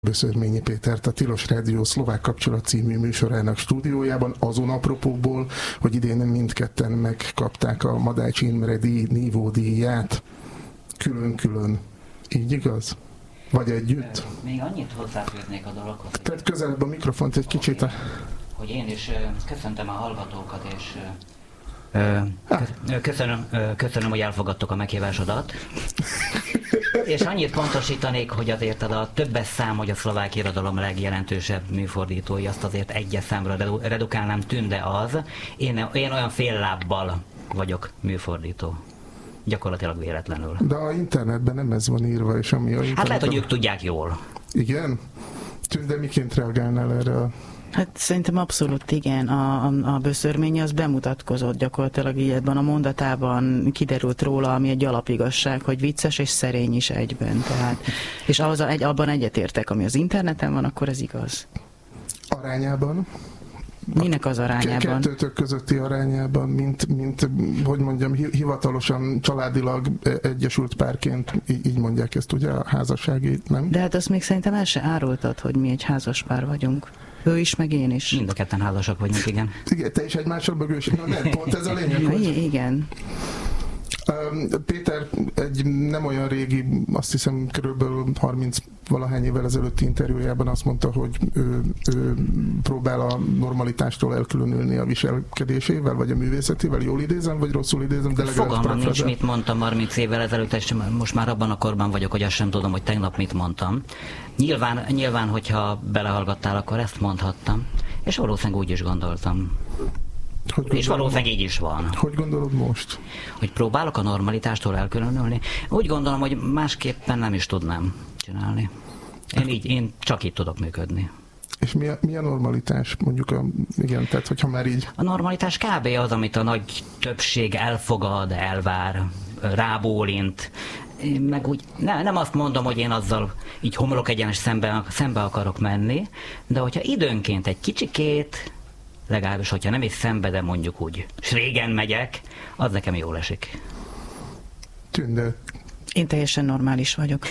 Böszörményi Pétert, a Tilos Rádió Szlovák Kapcsolat című műsorának stúdiójában, azon apropókból, hogy idén mindketten megkapták a Madács Imre díj nívódíját. Külön-külön. Így igaz? Vagy együtt? Még annyit hozzáfűznék a dologhoz. Tehát közelebb a mikrofont egy kicsit. Hogy én is köszöntöm a hallgatókat, és köszönöm, hogy elfogadtok a meghívásodat. És annyit pontosítanék, hogy azért az a többes szám, hogy a szlovák irodalom legjelentősebb műfordítói, azt azért egyes számra redukálnám, Tünde az. Én olyan fél lábbal vagyok műfordító. Gyakorlatilag véletlenül. De a internetben nem ez van írva, és ami a interneten... Hát lehet, hogy ők tudják jól. Igen? Tünde, miként reagálnál erre a... Hát szerintem abszolút igen. A Böszörmény az bemutatkozott gyakorlatilag így ebben a mondatában, kiderült róla, ami egy alapigazság, hogy vicces és szerény is egyben. Tehát, és abban egyetértek, ami az interneten van, akkor ez igaz. Arányában? Minek az arányában? Kettőtök közötti arányában, mint hogy mondjam, hivatalosan, családilag egyesült párként, így mondják ezt ugye a házassági, nem? De hát azt még szerintem el se árultad, hogy mi egy házas pár vagyunk. Ő is, meg én is. Mind a ketten házasak vagyunk, igen. Igen, te is egymással, meg ő is. Na nem, pont ez a lényeg, hogy... Igen. Péter egy nem olyan régi, azt hiszem körülbelül 30-valahány évvel ezelőtti interjújában azt mondta, hogy ő próbál a normalitástól elkülönülni a viselkedésével, vagy a művészetével. Jól idézem, vagy rosszul idézem? De fogalmam nincs, mit mondtam 30 évvel ezelőtt, és most már abban a korban vagyok, hogy azt sem tudom, hogy tegnap mit mondtam. Nyilván, hogyha belehallgattál, akkor ezt mondhattam. És valószínűleg úgy is gondoltam. És valószínűleg így is van. Hogy gondolod most? Hogy próbálok a normalitástól elkülönülni? Úgy gondolom, hogy másképpen nem is tudnám csinálni. Én csak így tudok működni. És mi a normalitás? Mondjuk, igen, tehát hogyha már így... A normalitás kb. Az, amit a nagy többség elfogad, elvár, rábólint. Én meg úgy, nem azt mondom, hogy én azzal így homlok egyenes szembe akarok menni, de hogyha időnként egy kicsikét, legalábbis, hogyha nem is szembe, de mondjuk úgy, és régen megyek, az nekem jól esik. Tünde. Én teljesen normális vagyok.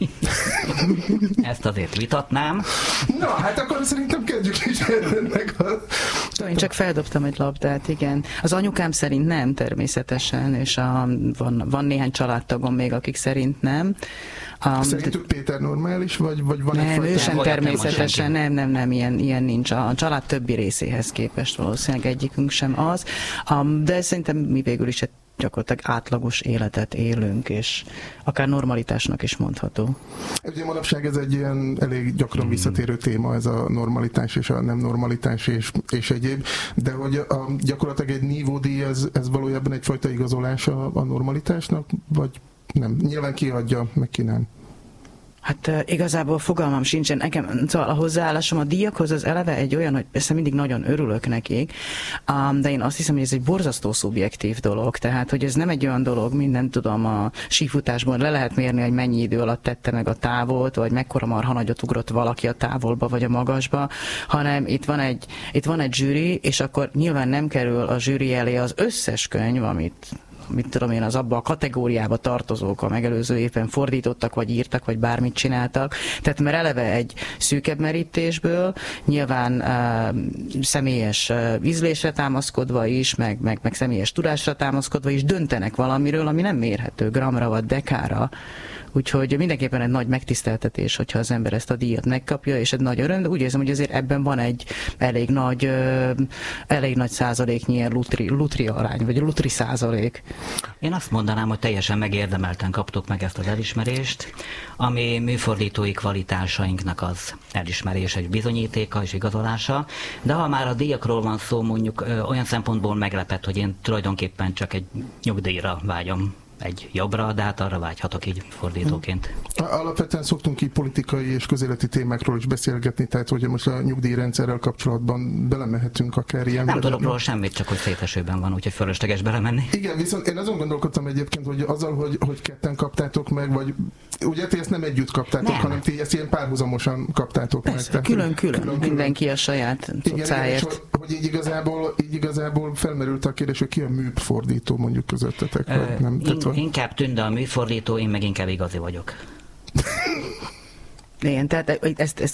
Ezt azért vitatnám. Na, hát akkor szerintem kezdjük is ennek a... Én csak feldobtam egy labdát, igen. Az anyukám szerint nem, természetesen, és van néhány családtagom még, akik szerint nem. Szerintük Péter normális, vagy van nem, egyfajta... ő sem természetesen, nem, ilyen nincs. A család többi részéhez képest valószínűleg egyikünk sem az. De szerintem mi végül is egy gyakorlatilag átlagos életet élünk, és akár normalitásnak is mondható. Ugye manapság ez egy ilyen elég gyakran visszatérő téma, ez a normalitás és a nem normalitás és egyéb, de hogy gyakorlatilag egy nívódíj, ez valójában egyfajta igazolása a normalitásnak, vagy nem? Nyilván ki adja, meg ki nem. Hát igazából fogalmam sincsen. Nekem, szóval a hozzáállásom a díjakhoz az eleve egy olyan, hogy persze mindig nagyon örülök nekik, de én azt hiszem, hogy ez egy borzasztó szubjektív dolog. Tehát, hogy ez nem egy olyan dolog, minden tudom, a sífutásban le lehet mérni, hogy mennyi idő alatt tette meg a távolt, vagy mekkora marha nagyot ugrott valaki a távolba, vagy a magasba, hanem itt van egy zsűri, és akkor nyilván nem kerül a zsűri elé az összes könyv, mit tudom én, az abba a kategóriába tartozók a megelőző évben fordítottak, vagy írtak, vagy bármit csináltak. Tehát mert eleve egy szűkebb merítésből, nyilván személyes ízlésre támaszkodva is, meg személyes tudásra támaszkodva is döntenek valamiről, ami nem mérhető gramra vagy dekára. Úgyhogy mindenképpen egy nagy megtiszteltetés, hogyha az ember ezt a díjat megkapja, és egy nagy öröm, de úgy érzem, hogy azért ebben van egy elég nagy százaléknyi ilyen lutri arány, vagy lutri százalék. Én azt mondanám, hogy teljesen megérdemelten kaptuk meg ezt az elismerést, ami műfordítói kvalitásainknak az elismerése, egy bizonyítéka és igazolása, de ha már a díjakról van szó, mondjuk olyan szempontból meglepett, hogy én tulajdonképpen csak egy nyugdíjra vágyom. Egy jobbra, de hát arra vágyhatok így fordítóként. Alapvetően szoktunk így politikai és közéleti témákról is beszélgetni, tehát hogy most a nyugdíjrendszerrel kapcsolatban belemehetünk akár ilyen... Nem tudok róla semmit, csak hogy szétesőben van, úgyhogy fölösleges belemenni. Igen, viszont én azon gondolkodtam egyébként, hogy azzal, hogy ketten kaptátok meg, vagy ugye ti ezt nem együtt kaptátok, nem, hanem ti ezt ilyen párhuzamosan kaptátok persze, meg. Külön, mindenki a saját cuccáért. Hogy így igazából felmerült a kérdés, hogy ki a műfordító mondjuk közöttetek, vagy nem? Inkább Tünde a műfordító, én meg inkább igazi vagyok. Igen, tehát ezt